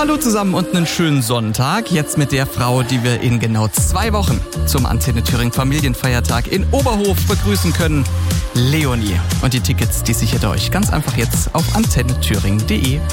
Hallo zusammen und einen schönen Sonntag. Jetzt mit der Frau, die wir in genau 2 Wochen zum Antenne Thüringen Familienfeiertag in Oberhof begrüßen können. Leonie. Und die Tickets, die sichert ihr euch ganz einfach jetzt auf antennethüringen.de.